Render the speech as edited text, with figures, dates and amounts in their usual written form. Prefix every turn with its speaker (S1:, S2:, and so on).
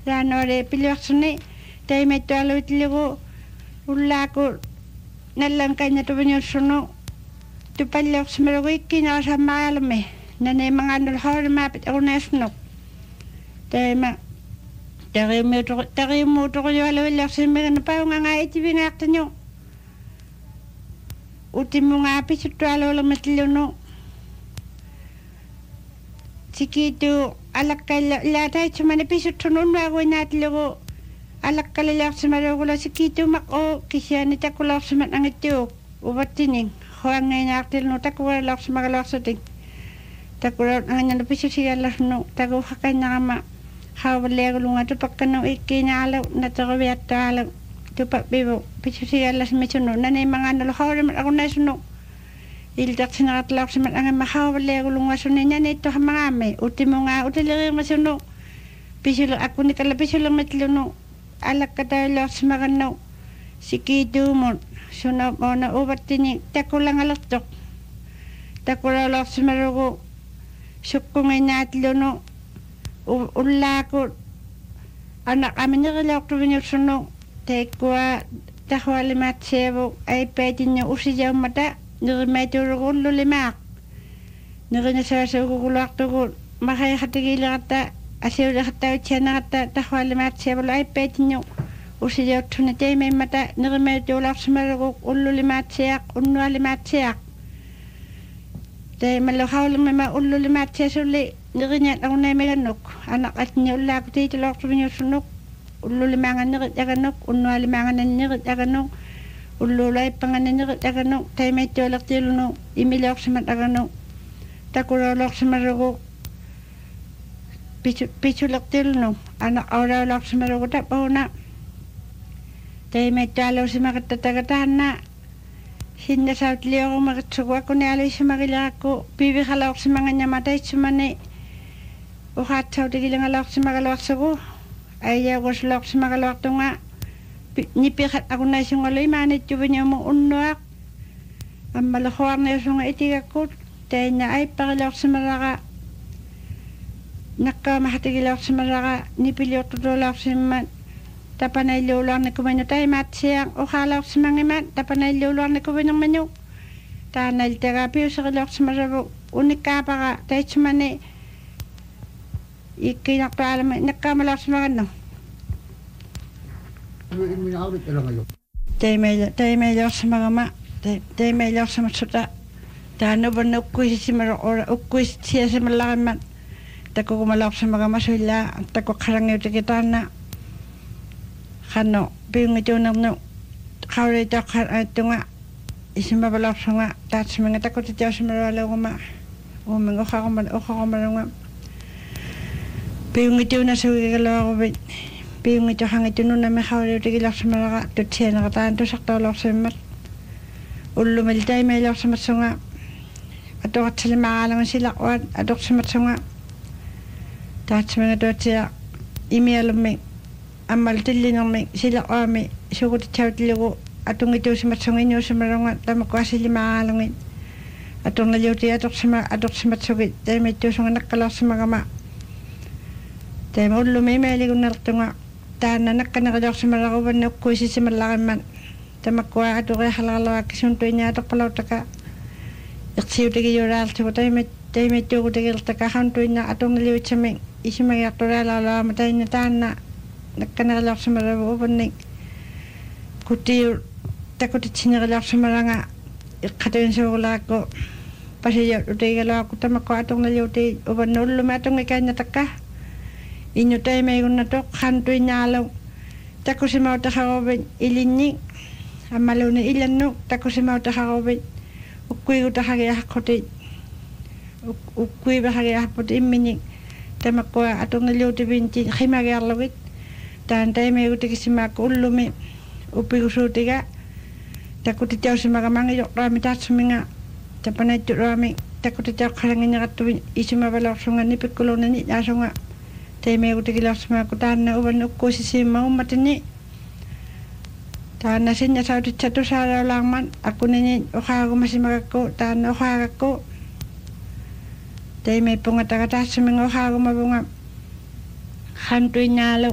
S1: raanore piliarsuni taimettualuitligu ullaaku nallankainna tuvinulsunu tupalliorsimalugu ikkinaasaammaalumme naneemangaannul haulimaapit arunaasnuk taima tariumuutorujualuillarsimmiganna paungangaa itivingaartanyu utimungaa pisuttualuulermatlunu sikiitu alakkailla ilaataitsumani pisuttununnuaguinaatlugu alakkaliliarsimalugula sikiitumaq kisiani takularsimat angittuuk uvattining huangainaartilnu takuvalarsimagaluarsutik takulaut angannanu pisusigallarnu takuhakannarama haawalliagulunga tupakkanu ikkiinaalu nateruviattaalu tupappivu pisusigallasmisunu naneemangaannulu haulimat arunaasunu iltarsineratlaarsimat angamma haawalliagulungasuni naniittuhamagaami utimungaa utiliriirmasunu pisulu akkunikalla pisulermatlunu alakkatailluarsimagannu sikiituumun sunu moona uvattini takulangalertoq takulaularsimalugu sukkunginaatlunu ullaaku anaqaminiqiliortuvinulsunu teikkua tahualimaatseevu aippaitinnu usijaummata nerimaituulugu ullulimaaq nerinasaasuuguguluartugu mahayaqatigiileqatta asiuleqattautsianaqatta tahualimaatseevulu aippaitinnu usijauttuna teimaimmata nerimaituularsimalugu ullulimaatsiaq unnualimaatsiaq teimallu haulimima ullulimaatsiasulli neriñat arunaimigannuk anaqatni ullaaku tiitulortuvinulsunuk ullulimaangannerit aganuk unnualimaanganannerit aganuk ulluulaippanganannerit aganuk taimaittualertilunu imiliorsimat aganuk takulaularsimalugu pisulertilunu anaqaulaularsimalugu tapauna taimaittualuusimaqattatakataanna hinnasautliorumaqitsugu akunialuisimagiliaqku pivikalaorsimangannyamataitsumani uqaatsautikilangalaorsimagaluarsugu aiyaugusulaorsimagaluartunga nipiqat akunaisungulu imaanittuviñumu unnuaq ammaluhuarniusunga itigakkut tainna aipparilaorsimaraqa nakkaamahatigilaorsimaraqa nipiliortutuulaorsimmat tapanailluuluarnikumañu taimaatsiaq uqaalaorsimangimat tapanailluuluarnikuvinermañu taanailtagaa piuserilaorsimaravu unikkaapaqa taitsumani ikkiinartuaalama nakkaamalaorsimagannu taimailiorsimagama taimailiorsimatsuta taanuvanna ukkuisiasimalaqimmat takukumalaorsimagama suillaa takuqqarangiutikitaanna qanno piungituunernu qaulitoqqaattunga isimavalaorsunga taatsiminga takutitiausimalualuuguma uuminga uqaqamalunga piungituunasuugigaluaruvit piungituhangitununami qaulutigilarsimalaqa tutsianeqataan tusartuulorsimmat ullumil taimailiorsimatsunga atuqatsalimaaqaalanga silaquat atorsimatsunga taatsiminga tuatsia imialummi ammal tillinermi silaquami sugutitsautiligu atungituusimatsungiñuusimalunga tamakkuasilimaaqaalungit atornaliuti atorsimatsugit taimittuusunga nakkalarsimagama taima ullumi imaaligunnertunga taanna nakkaneqiliorsimalaquvannna ukkuisisimalaqimmat tamakkua atuqiaqalarluakki suntuiñaatoqqalautaka iqsiutigiyuraaltugu taimittuugutigiltaka hantuinna atornaliutsami isimagiartulaalaaluama tainna taanna nakkaneqiliorsimalavu uvannik kutiur takutitsineqiliorsimalanga iqqatuinsuugulaakku pasiyaut utigigaluakku tamakkua atornaliuti uvanna ullumi atungikainnatakka inyu taimaigunnatok hantuiñaalu takusimautaqaruvit ilinni ammaluni ilannu takusimautaqaruvit ukkuigutaqagiaqqutit ukkuivahagiarput imminik tamakkua atornaliutivinti qimagiarlugit taan taimaigutikisimaakku ullumi uppigusuutiga takutitiausimagamangiyorraami taatsuminga tapanaitturuami takutitiaqqalangiñaqattuvin isimavalaorsunga nipikkulunani aasunga taimaigutikilorsimaakku taanna uvan ukkuisisiimma ummatini taanna sinnasautitsatusaalaulaarman akkunini uqaagumasimagakku taanna uqaagakku taimaippungataka taassuminga uqaagumavunga hantuiñaalu